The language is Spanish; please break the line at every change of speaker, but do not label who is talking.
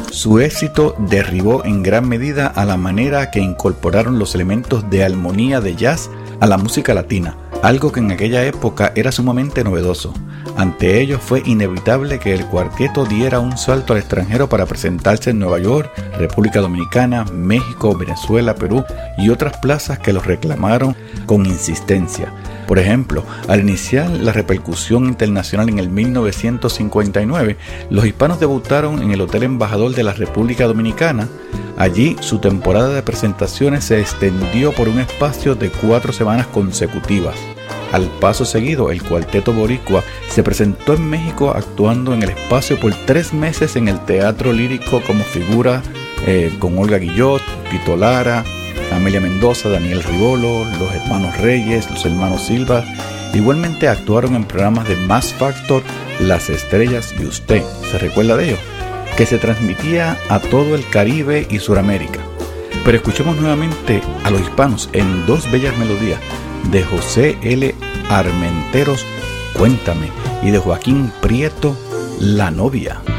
Su éxito derribó en gran medida a la manera que incorporaron los elementos de armonía de jazz a la música latina, algo que en aquella época era sumamente novedoso. Ante ello fue inevitable que el cuarteto diera un salto al extranjero para presentarse en Nueva York, República Dominicana, México, Venezuela, Perú y otras plazas que los reclamaron con insistencia. Por ejemplo, al iniciar la repercusión internacional en el 1959, los hispanos debutaron en el Hotel Embajador de la República Dominicana. Allí su temporada de presentaciones se extendió por un espacio de 4 semanas consecutivas. Al paso seguido, el cuarteto boricua se presentó en México actuando en el espacio por 3 meses en el Teatro Lírico como figura con Olga Guillot, Tito Lara, Amelia Mendoza, Daniel Rivolo, los hermanos Reyes, los hermanos Silva. Igualmente actuaron en programas de Max Factor, Las Estrellas y Usted, ¿se recuerda de ellos?, que se transmitía a todo el Caribe y Suramérica. Pero escuchemos nuevamente a los hispanos en 2 bellas melodías de José L. Armenteros, Cuéntame, y de Joaquín Prieto, La Novia.